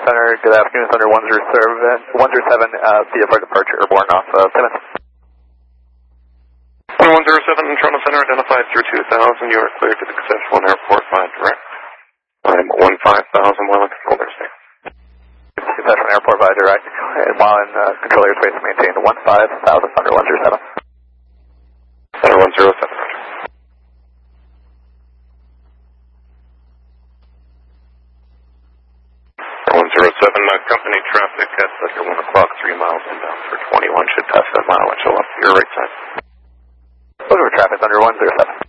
Center, good afternoon, Thunder 107, via for departure airborne off Plymouth. 107, Toronto Center, identified through 2000, you are cleared to the Saskatchewan Airport by direct. I'm 15,000, while in control airspace. Saskatchewan Airport by direct, and while in control airspace, maintain 15,000, Thunder 107. Thunder 107, Roger. 107, company traffic at sector 1 o'clock, 3 miles inbound for 21, should pass that mile, and show up to your right side. Over traffic, Thunder 107.